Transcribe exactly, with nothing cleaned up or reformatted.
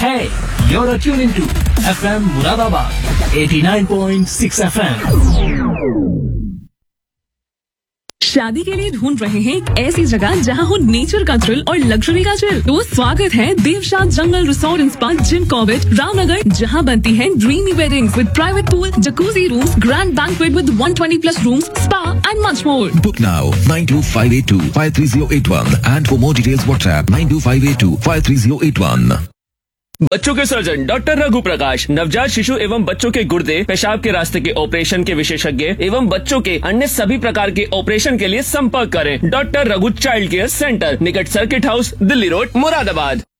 Hey, you're tuning to F M Muradabad eighty-nine point six F M. शादी के लिए ढूंढ रहे हैं एक ऐसी जगह जहां हो नेचर का थ्रिल और लग्जरी का चिल। तो स्वागत है देवशाद जंगल resort and spa Jim Corbett Ramnagar, जहां बनती हैं dreamy weddings with private pool, jacuzzi rooms, grand banquet with one hundred twenty plus rooms, spa and much more. Book now nine two five eight two five three zero eight one and for more details WhatsApp nine two five eight two five three zero eight one. बच्चों के surgeon doctor Raghu प्रकाश, नवजात शिशु एवं बच्चों के गुर्दे पेशाब के रास्ते के ऑपरेशन के विशेषज्ञ एवं बच्चों के अन्य सभी प्रकार के ऑपरेशन के लिए संपर्क करें। Doctor Raghu child care centre, निकट circuit house, Delhi road, Moradabad.